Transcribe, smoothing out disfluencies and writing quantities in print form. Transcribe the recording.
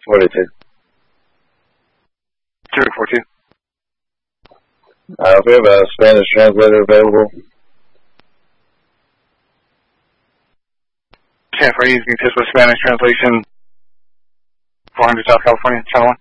42. 042. We have a Spanish translator available. San Fernandez, can you test with Spanish translation? 400 South California, Channel 1.